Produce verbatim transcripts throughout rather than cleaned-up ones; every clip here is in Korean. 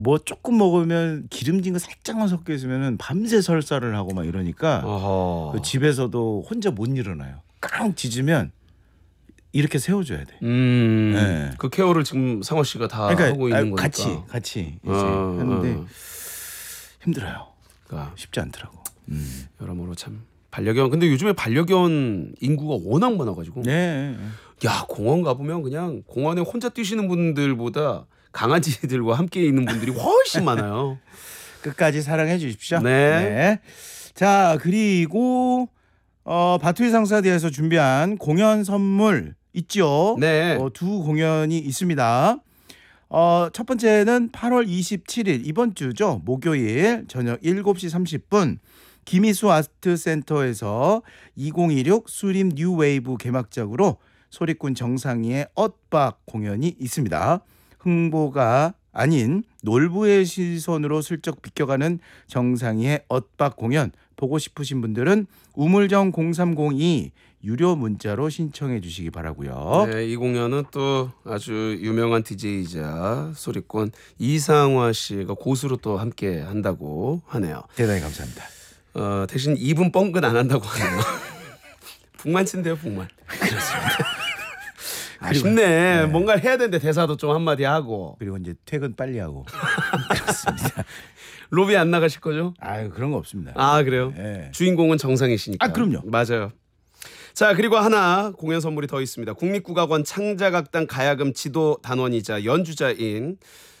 뭐 조금 먹으면 기름진 거 살짝만 섞여 있으면은 밤새 설사를 하고 막 이러니까 그 집에서도 혼자 못 일어나요. 깡 짖으면 이렇게 세워줘야 돼. 음, 네. 그 케어를 지금 상호 씨가 다 그러니까 하고 있는 거니까. 같이 같이 이제 어, 하는데 어. 힘들어요. 그러니까 쉽지 않더라고. 음. 여러모로 참 반려견. 근데 요즘에 반려견 인구가 워낙 많아가지고. 네. 야, 공원 가보면 그냥 공원에 혼자 뛰시는 분들보다 강아지들과 함께 있는 분들이 훨씬 많아요. 끝까지 사랑해 주십시오. 네. 네. 자, 그리고 어, 바투이 상사대에서 준비한 공연 선물 있죠. 네. 어, 두 공연이 있습니다. 어, 첫 번째는 팔월 이십칠일 이번 주죠. 목요일 저녁 일곱 시 삼십 분 김희수 아트센터에서 이천이십육 수림 뉴웨이브 개막작으로 소리꾼 정상희의 엇박 공연이 있습니다. 흥보가 아닌 놀부의 시선으로 슬쩍 비껴가는 정상희의 엇박 공연 보고 싶으신 분들은 우물정 공삼공이 유료 문자로 신청해 주시기 바라고요. 네, 이 공연은 또 아주 유명한 디제이이자 소리꾼 이상화 씨가 고수로 또 함께 한다고 하네요. 대단히 감사합니다. 어, 대신 이 분 뻥근 안 한다고 하네요. 북만 친대요, 북만. 그렇습니다. 아쉽네. 네. 뭔가 해야 되는데 대사도 좀 한마디 하고. 그리고 이제 퇴근 빨리 하고. 그렇습니다. 로비 안 나가실 거죠? 아유, 그런 거 없습니다. 아, 그래요? 네. 주인공은 정상이시니까. 아, 그럼요. 맞아요. 자, 그리고 하나 공연 선물이 더 있습니다. 국립국악원 창작악단 가야금 지도 단원이자 연주자인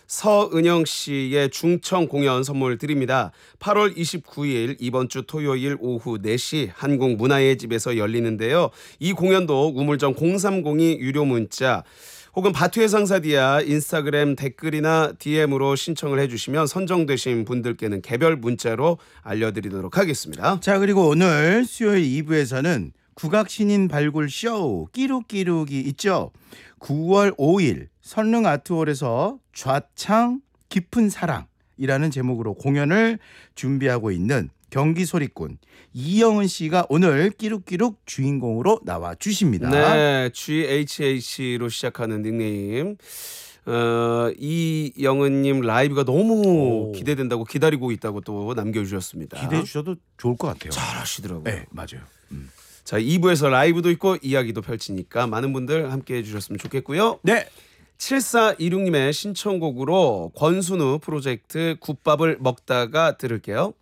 서은영 씨의 중청 공연 선물 드립니다. 팔월 이십구일 이번 주 토요일 오후 네 시 한국문화의 집에서 열리는데요. 이 공연도 우물정 공삼공이 유료 문자 혹은 바투의 상사디아 인스타그램 댓글이나 디엠으로 신청을 해주시면 선정되신 분들께는 개별 문자로 알려드리도록 하겠습니다. 자, 그리고 오늘 수요일 이 부에서는 국악 신인 발굴 쇼 끼룩끼룩이 있죠. 구월 오일 선릉 아트홀에서 좌창 깊은 사랑이라는 제목으로 공연을 준비하고 있는 경기 소리꾼 이영은 씨가 오늘 끼룩끼룩 주인공으로 나와 주십니다. 네, 지에이치에이치로 시작하는 닉네임. 어, 이영은님 라이브가 너무 오. 기대된다고 기다리고 있다고 또 남겨주셨습니다. 기대해 주셔도 좋을 것 같아요. 잘하시더라고요. 네, 맞아요. 음. 자, 이 부에서 라이브도 있고 이야기도 펼치니까 많은 분들 함께 해주셨으면 좋겠고요. 네. 칠사이육님의 신청곡으로 권순우 프로젝트 굿밥을 먹다가 들을게요.